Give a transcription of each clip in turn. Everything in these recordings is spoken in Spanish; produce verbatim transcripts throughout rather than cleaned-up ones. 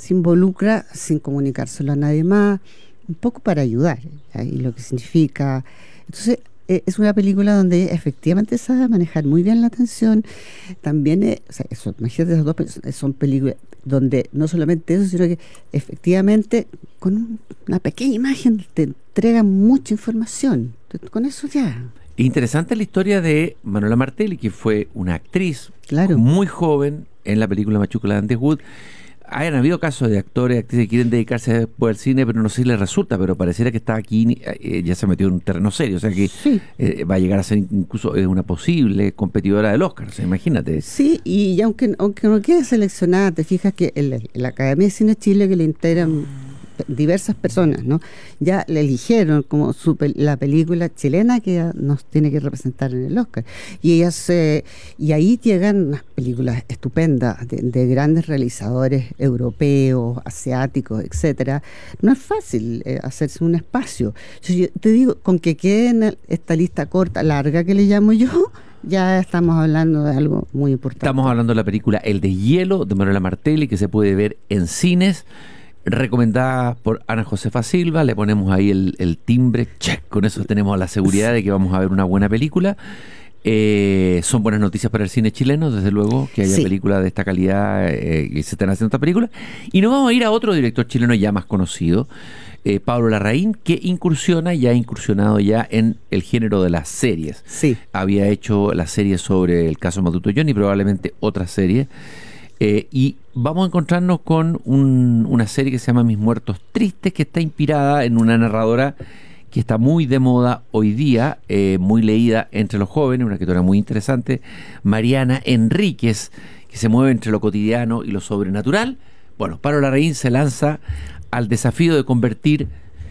se involucra sin comunicárselo a nadie más, un poco para ayudar, ¿ya? Y lo que significa. Entonces, eh, es una película donde efectivamente sabe manejar muy bien la tensión. También, eh, o sea, eso, imagínate, esas dos pe- son películas donde no solamente eso, sino que efectivamente con un- una pequeña imagen te entregan mucha información. Entonces, con eso ya, Interesante la historia de Manuela Martelli, que fue una actriz claro. muy joven en la película Machuca de Wood. Hayan habido casos de actores, actrices que quieren dedicarse después al cine, pero no sé si les resulta, pero pareciera que está aquí, eh, ya se metió en un terreno serio, o sea que Sí. eh, va a llegar a ser incluso eh, una posible competidora del Oscar, o sea, imagínate. Sí, y aunque, aunque no quede seleccionada, te fijas que en la, en la Academia de Cine Chile, que le integran diversas personas, ¿no? Ya le eligieron como su, pel- la película chilena que ya nos tiene que representar en el Oscar. Y ellas, eh, y ahí llegan unas películas estupendas de, de grandes realizadores europeos, asiáticos, etcétera. No es fácil eh, hacerse un espacio. Yo, yo te digo, con que quede en el- esta lista corta, larga que le llamo yo, ya estamos hablando de algo muy importante. Estamos hablando de la película El Deshielo de Manuela Martelli, que se puede ver en cines, recomendada por Ana Josefa Silva. Le ponemos ahí el, el timbre, check, con eso tenemos la seguridad de que vamos a ver una buena película. Eh, son buenas noticias para el cine chileno, desde luego, que haya Sí. películas de esta calidad, eh, que se estén haciendo esta película. Y nos vamos a ir a otro director chileno ya más conocido, eh, Pablo Larraín, que incursiona, ya ha incursionado ya en el género de las series. Sí. Había hecho la serie sobre el caso Matuto John y probablemente otra serie. Eh, y vamos a encontrarnos con un- una serie que se llama Mis Muertos Tristes, que está inspirada en una narradora que está muy de moda hoy día, eh, muy leída entre los jóvenes, una escritora muy interesante, Mariana Enríquez, que se mueve entre lo cotidiano y lo sobrenatural. Bueno, Pablo Larraín se lanza al desafío de convertir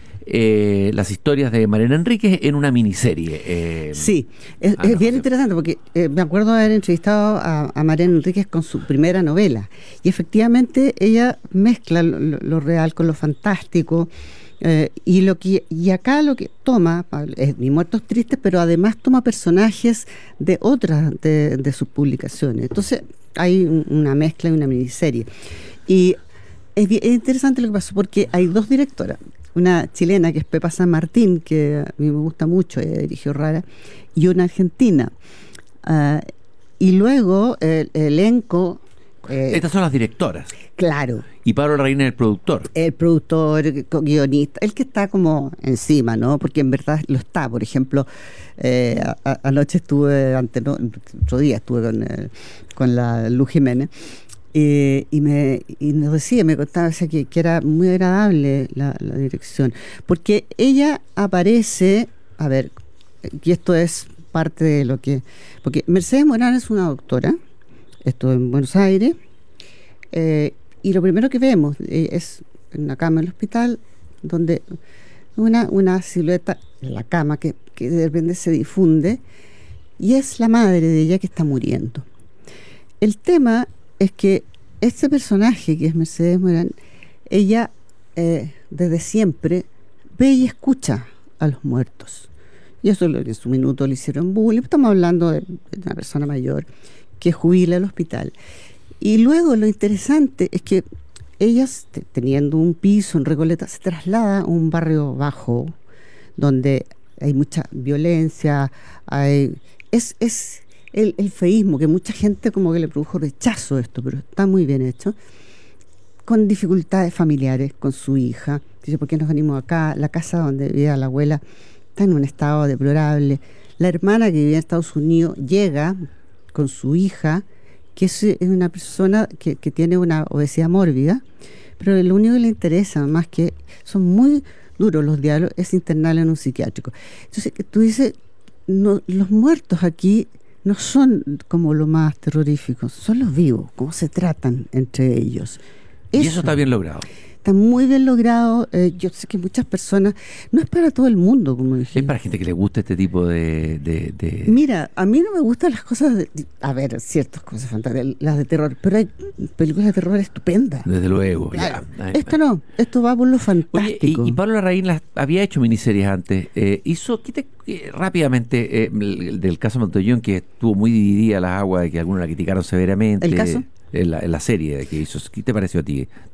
eh, las historias de Mariana Enríquez en una miniserie. eh, Sí, es, Ana es bien José. interesante porque eh, me acuerdo de haber entrevistado a, a Mariana Enríquez con su primera novela y efectivamente ella mezcla lo, lo- lo real con lo fantástico, eh, y lo que y acá lo que toma es Mis Muertos Tristes, pero además toma personajes de otras de, de sus publicaciones. Entonces hay un- una mezcla y una miniserie. Y es, bi- es interesante lo que pasó porque hay dos directoras. Una chilena que es Pepa San Martín, que a mí me gusta mucho, ella dirigió Rara, y una argentina. Ah, y luego el, elenco, eh, Estas son las directoras. claro, Y Pablo Larraín es el productor. el productor, el co- guionista, el que está como encima, ¿no? Porque en verdad lo está. Por ejemplo, eh, a- a- anoche estuve, ante, no, otro día estuve con, eh, con la Luz Jiménez. Eh, y me y nos decía, me contaba, o sea, que, que era muy agradable la, la dirección, porque ella aparece, a ver, y esto es parte de lo que, porque Mercedes Morán es una doctora, esto en Buenos Aires, eh, y lo primero que vemos eh, es una cama en el hospital, donde una, una silueta en la cama que, que de repente se difunde, y es la madre de ella que está muriendo. El tema es que este personaje que es Mercedes Morán, ella eh, desde siempre ve y escucha a los muertos. Y eso lo- en su minuto le hicieron bullying. Estamos hablando de, de una persona mayor que jubila al hospital. Y luego lo interesante es que ellas, te- teniendo un piso en Recoleta, se traslada a un barrio bajo donde hay mucha violencia, hay, es, es el, el feísmo, que mucha gente como que le produjo rechazo a esto, pero está muy bien hecho, con dificultades familiares con su hija. Dice, ¿por qué nos venimos acá? La casa donde vivía la abuela está en un estado deplorable. La hermana que vivía en Estados Unidos llega con su hija, que es, es una persona que, que tiene una obesidad mórbida, pero lo único que le interesa, más que son muy duros los diálogos, es internarla en un psiquiátrico. Entonces, que tú dices, no, los muertos aquí no son como lo más terrorífico, son los vivos, cómo se tratan entre ellos. Y eso está bien logrado. Está muy bien logrado. Eh, yo sé que muchas personas, no es para todo el mundo, como dije. Es para gente que le gusta este tipo de... de, de... Mira, a mí no me gustan las cosas, de, a ver, ciertas cosas fantásticas, las de terror, pero hay películas de terror estupendas. Desde luego, Claro. ya. Esto no, esto va por lo Oye, fantástico. y, y Pablo Larraín las había hecho miniseries antes. Eh, hizo, quite, eh, rápidamente, eh, el- del caso Montoyón, que estuvo muy dividida las aguas, de que algunos la criticaron severamente. ¿El caso? En la, en la serie que hizo. ¿Qué te pareció a ti?